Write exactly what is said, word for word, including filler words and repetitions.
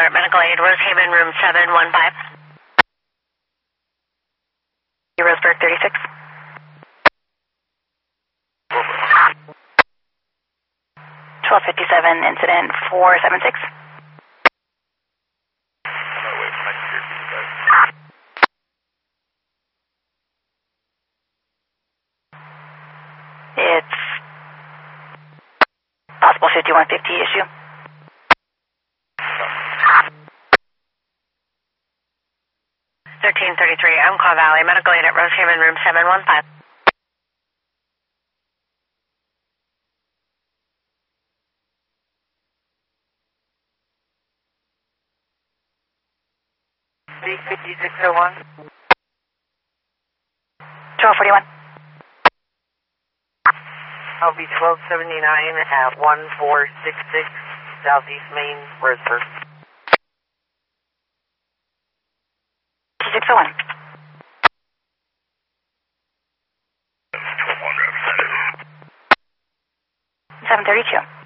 Report Medical Aid, Rosehaven, room seven one five. Roseburg thirty-six. twelve fifty-seven, incident four seven six. It's possible fifty-one fifty issue. thirteen thirty-three, Umpqua Valley, Medical Aid at Rosehaven, room seven one five. B fifty-six oh one. twelve forty-one. I'll be twelve seventy-nine at one four six six Southeast Main, Roseburg. six oh one. seven thirty-two.